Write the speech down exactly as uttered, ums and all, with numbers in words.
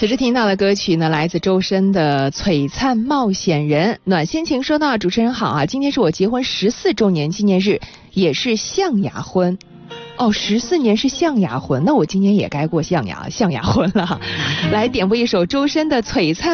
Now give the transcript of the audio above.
此时听到的歌曲呢，来自周深的《璀璨冒险人》。暖心情说到，主持人好啊，今天是我结婚十四周年纪念日，也是象牙婚。哦，十四年是象牙婚，那我今年也该过象牙象牙婚了。来点播一首周深的《璀璨